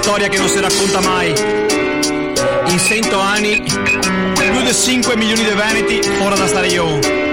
storia che non si racconta mai. In 100 anni, più di 5 milioni di veneti ora da stare io.